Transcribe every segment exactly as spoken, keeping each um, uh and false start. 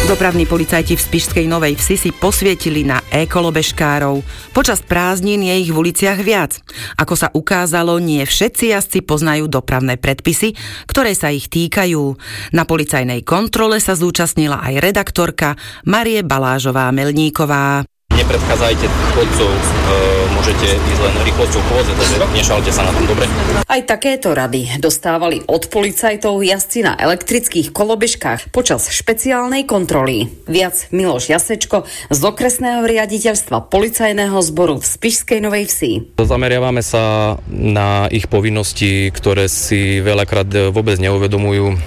Dopravní policajti v Spišskej Novej Vsi si posvietili na ekolobežkárov. Počas prázdnin je ich v uliciach viac. Ako sa ukázalo, nie všetci jazdci poznajú dopravné predpisy, ktoré sa ich týkajú. Na policajnej kontrole sa zúčastnila aj redaktorka Marie Balážová-Melníková. Nepredchádzajte chodcov, e, môžete ísť len rýchlosťou po voze, takže nešalte sa na tom, dobre? Aj takéto rady dostávali od policajtov jazdci na elektrických kolobežkách počas špeciálnej kontroly. Viac Miloš Jasečko z okresného riaditeľstva policajného zboru v Spišskej Novej Vsi. Zameriavame sa na ich povinnosti, ktoré si veľakrát vôbec neuvedomujú.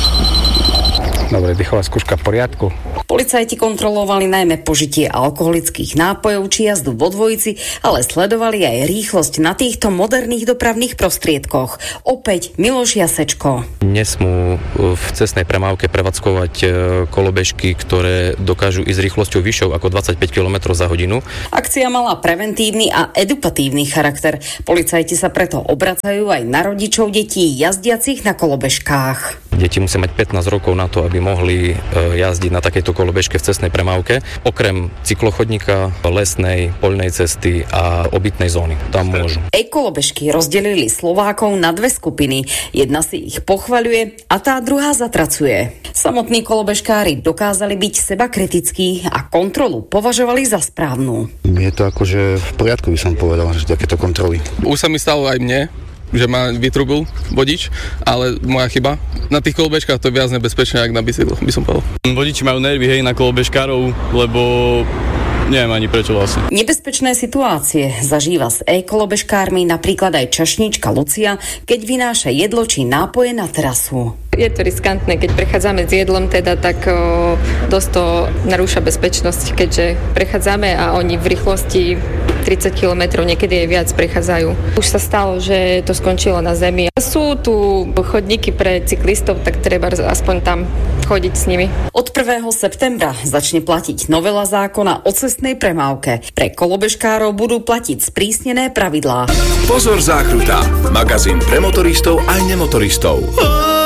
Dobre, dýchová skúška v poriadku. Policajti kontrolovali najmä požitie alkoholických nápojov či jazdu vo dvojici, ale sledovali aj rýchlosť na týchto moderných dopravných prostriedkoch. Opäť Miloš Jasečko. Nesmú v cestnej premávke prevádzkovať kolobežky, ktoré dokážu ísť rýchlosťou vyššou ako dvadsaťpäť kilometrov za hodinu. Akcia mala preventívny a edukatívny charakter. Policajti sa preto obracajú aj na rodičov detí jazdiacich na kolobežkách. Deti musia mať pätnásť rokov na to, aby mohli jazdiť na takejto kolobežke v cestnej premávke. Okrem cyklochodníka, lesnej, poľnej cesty a obytnej zóny. Tam môžu. Ekolobežky rozdelili Slovákov na dve skupiny. Jedna si ich pochvaľuje a tá druhá zatracuje. Samotní kolobežkári dokázali byť sebakritickí a kontrolu považovali za správnu. Je to akože v poriadku, by som povedal, že takéto kontroly. Už sa mi stalo aj mne, že ma vytrubil vodič, ale moja chyba. Na tých kolobežkách to je viac nebezpečné, ako na bicykloch, by som povedal. Vodiči majú nervy, hej, na kolobežkárov, lebo neviem ani prečo vlastne. Nebezpečné situácie zažíva s e-kolobežkármi napríklad aj čašníčka Lucia, keď vynáša jedlo či nápoje na terasu. Je to riskantné, keď prechádzame s jedlom, teda tak o, dosť to narúša bezpečnosť, keďže prechádzame a oni v rýchlosti tridsať kilometrov, niekedy aj viac prechádzajú. Už sa stalo, že to skončilo na zemi. Sú tu chodníky pre cyklistov, tak treba aspoň tam chodiť s nimi. Od prvého septembra začne platiť novela zákona o cestnej premávke. Pre kolobežkárov budú platiť sprísnené pravidlá. Pozor záchruta, magazín pre motoristov aj nemotoristov.